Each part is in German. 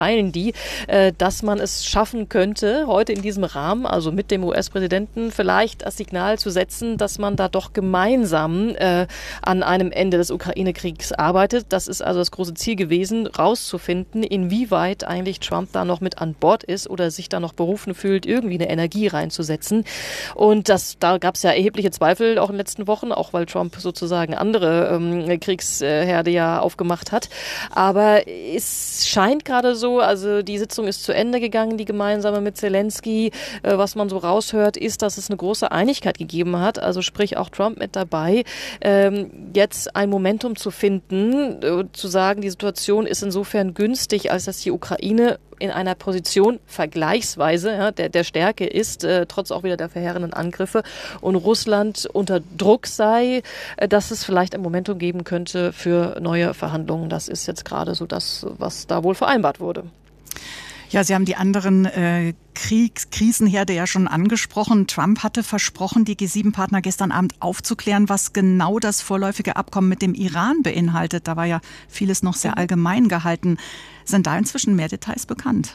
teilen die, dass man es schaffen könnte, heute in diesem Rahmen, also mit dem US-Präsidenten, vielleicht das Signal zu setzen, dass man da doch gemeinsam an einem Ende des Ukraine-Kriegs arbeitet. Das ist also das große Ziel gewesen, rauszufinden, inwieweit eigentlich Trump da noch mit an Bord ist oder sich da noch berufen fühlt, irgendwie eine Energie reinzusetzen. Und da gab es ja erhebliche Zweifel auch in den letzten Wochen, auch weil Trump sozusagen andere Kriegsherde ja aufgemacht hat. Aber es scheint gerade so, also die Sitzung ist zu Ende gegangen, die gemeinsame mit Zelensky. Was man so raushört, ist, dass es eine große Einigkeit gegeben hat, also sprich auch Trump mit dabei, jetzt ein Momentum zu finden, zu sagen, die Situation ist insofern günstig, als dass die Ukraine in einer Position vergleichsweise der Stärke ist, trotz auch wieder der verheerenden Angriffe und Russland unter Druck sei, dass es vielleicht ein Momentum geben könnte für neue Verhandlungen. Das ist jetzt gerade so das, was da wohl vereinbart wurde. Ja, Sie haben die anderen Krisenherde ja schon angesprochen. Trump hatte versprochen, die G7-Partner gestern Abend aufzuklären, was genau das vorläufige Abkommen mit dem Iran beinhaltet. Da war ja vieles noch sehr allgemein gehalten. Sind da inzwischen mehr Details bekannt?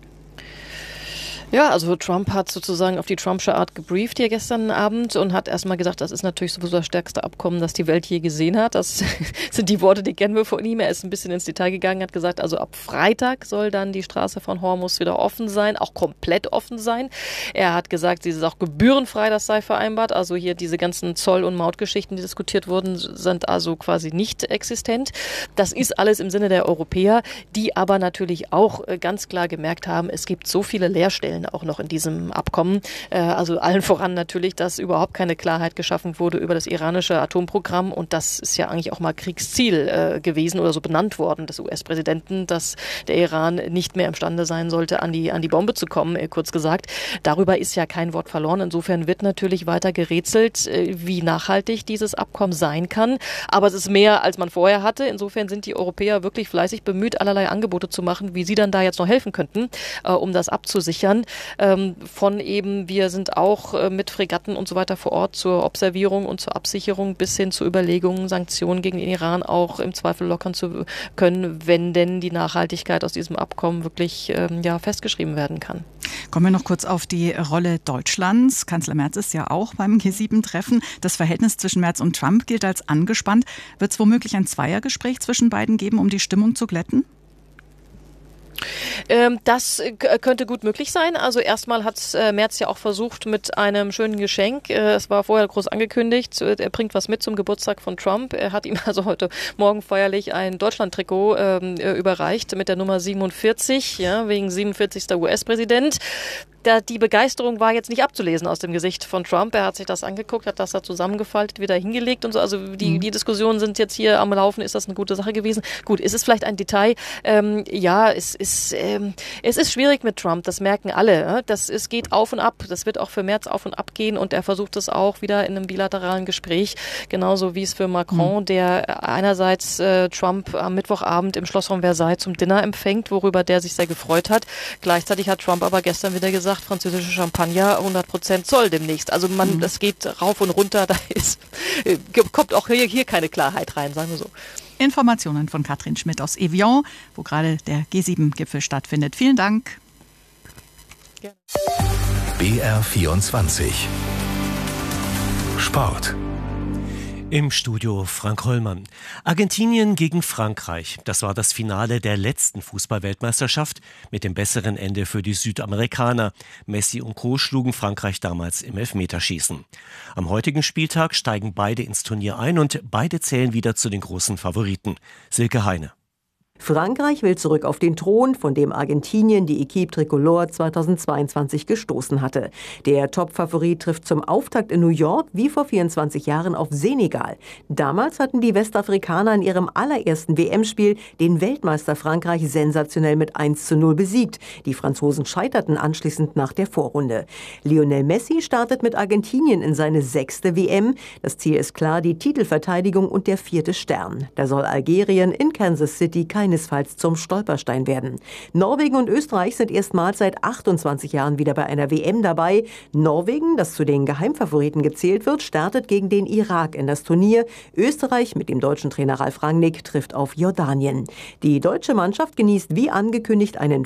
Ja, also Trump hat sozusagen auf die Trumpsche Art gebrieft hier gestern Abend und hat erstmal gesagt, das ist natürlich sowieso das stärkste Abkommen, das die Welt je gesehen hat. Das sind die Worte, die kennen wir von ihm. Er ist ein bisschen ins Detail gegangen, hat gesagt, also ab Freitag soll dann die Straße von Hormuz wieder offen sein, auch komplett offen sein. Er hat gesagt, sie ist auch gebührenfrei, das sei vereinbart. Also hier diese ganzen Zoll- und Mautgeschichten, die diskutiert wurden, sind also quasi nicht existent. Das ist alles im Sinne der Europäer, die aber natürlich auch ganz klar gemerkt haben, es gibt so viele Leerstellen auch noch in diesem Abkommen. Also allen voran natürlich, dass überhaupt keine Klarheit geschaffen wurde über das iranische Atomprogramm. Und das ist ja eigentlich auch mal Kriegsziel gewesen oder so benannt worden des US-Präsidenten, dass der Iran nicht mehr imstande sein sollte, an die Bombe zu kommen, kurz gesagt. Darüber ist ja kein Wort verloren. Insofern wird natürlich weiter gerätselt, wie nachhaltig dieses Abkommen sein kann. Aber es ist mehr, als man vorher hatte. Insofern sind die Europäer wirklich fleißig bemüht, allerlei Angebote zu machen, wie sie dann da jetzt noch helfen könnten, um das abzusichern. Von eben, wir sind auch mit Fregatten und so weiter vor Ort zur Observierung und zur Absicherung bis hin zu Überlegungen, Sanktionen gegen den Iran auch im Zweifel lockern zu können, wenn denn die Nachhaltigkeit aus diesem Abkommen wirklich festgeschrieben werden kann. Kommen wir noch kurz auf die Rolle Deutschlands. Kanzler Merz ist ja auch beim G7-Treffen. Das Verhältnis zwischen Merz und Trump gilt als angespannt. Wird es womöglich ein Zweiergespräch zwischen beiden geben, um die Stimmung zu glätten? Das könnte gut möglich sein. Also erstmal hat Merz ja auch versucht mit einem schönen Geschenk. Es war vorher groß angekündigt. Er bringt was mit zum Geburtstag von Trump. Er hat ihm also heute Morgen feierlich ein Deutschland-Trikot überreicht mit der Nummer 47, wegen 47. US-Präsident. Die Begeisterung war jetzt nicht abzulesen aus dem Gesicht von Trump. Er hat sich das angeguckt, hat das da zusammengefaltet, wieder hingelegt und so. Also die Diskussionen sind jetzt hier am Laufen. Ist das eine gute Sache gewesen? Gut, ist es vielleicht ein Detail? Es ist schwierig mit Trump. Das merken alle. Es geht auf und ab. Das wird auch für Merz auf und ab gehen und er versucht es auch wieder in einem bilateralen Gespräch. Genauso wie es für Macron, der einerseits Trump am Mittwochabend im Schlossraum Versailles zum Dinner empfängt, worüber der sich sehr gefreut hat. Gleichzeitig hat Trump aber gestern wieder gesagt, französische Champagner 100% Zoll demnächst. Also das geht rauf und runter, kommt auch hier keine Klarheit rein, sagen wir so. Informationen von Katrin Schmidt aus Evian, wo gerade der G7-Gipfel stattfindet. Vielen Dank. Gerne. BR24 Sport. Im Studio Frank Hollmann. Argentinien gegen Frankreich. Das war das Finale der letzten Fußball-Weltmeisterschaft mit dem besseren Ende für die Südamerikaner. Messi und Co. schlugen Frankreich damals im Elfmeterschießen. Am heutigen Spieltag steigen beide ins Turnier ein und beide zählen wieder zu den großen Favoriten. Silke Heine. Frankreich will zurück auf den Thron, von dem Argentinien die Équipe Tricolore 2022 gestoßen hatte. Der Top-Favorit trifft zum Auftakt in New York wie vor 24 Jahren auf Senegal. Damals hatten die Westafrikaner in ihrem allerersten WM-Spiel den Weltmeister Frankreich sensationell mit 1:0 besiegt. Die Franzosen scheiterten anschließend nach der Vorrunde. Lionel Messi startet mit Argentinien in seine 6. WM. Das Ziel ist klar, die Titelverteidigung und der 4. Stern. Da soll Algerien in Kansas City kein keinesfalls zum Stolperstein werden. Norwegen und Österreich sind erstmals seit 28 Jahren wieder bei einer WM dabei. Norwegen, das zu den Geheimfavoriten gezählt wird, startet gegen den Irak in das Turnier. Österreich mit dem deutschen Trainer Ralf Rangnick trifft auf Jordanien. Die deutsche Mannschaft genießt wie angekündigt einen